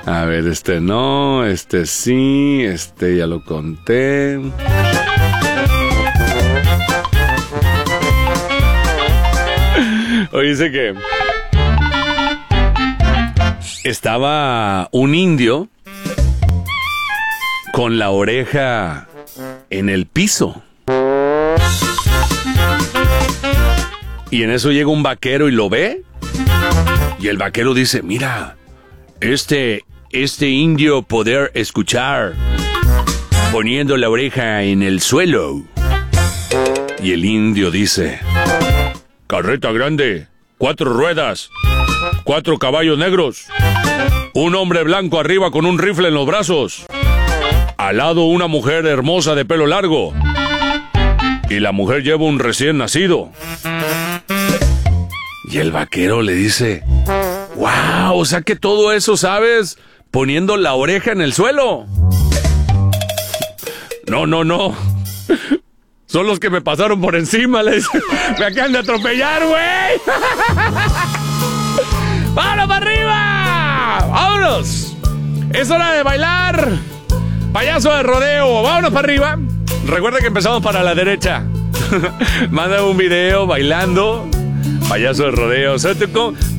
A ver, no, sí, ya lo conté. Oye, dice que estaba un indio con la oreja en el piso. Y en eso llega un vaquero y lo ve. Y el vaquero dice, mira, este indio poder escuchar poniendo la oreja en el suelo. Y el indio dice, carreta grande, 4 ruedas, 4 caballos negros, un hombre blanco arriba con un rifle en los brazos, al lado una mujer hermosa de pelo largo, y la mujer lleva un recién nacido. Y el vaquero le dice, wow, o sea que todo eso sabes poniendo la oreja en el suelo. No. Son los que me pasaron por encima, le dice. Me acaban de atropellar, güey. ¡Vámonos para arriba! ¡Vámonos! Es hora de bailar. Payaso de rodeo. Vámonos para arriba. Recuerda que empezamos para la derecha. Manda un video bailando. Payaso de rodeo. O sea,